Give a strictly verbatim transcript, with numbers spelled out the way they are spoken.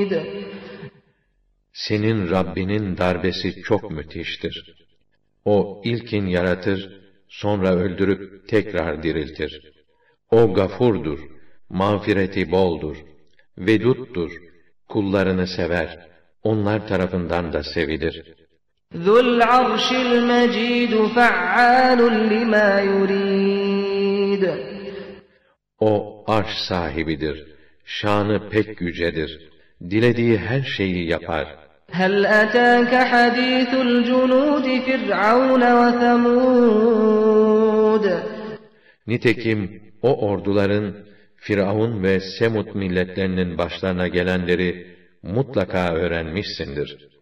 Senin Rabbinin darbesi çok müthiştir. O ilkin yaratır, sonra öldürüp tekrar diriltir. O gafurdur, mağfireti boldur, veduttur, kullarını sever, onlar tarafından da sevilir. Zul arşil mecid fe'alun lima yurid. O arş sahibidir, şanı pek yücedir, dilediği her şeyi yapar. Hel etâke hadîthul cunûd Fir'aun ve Semûd. Nitekim o orduların Firavun ve Semud milletlerinin başlarına gelenleri mutlaka öğrenmişsindir.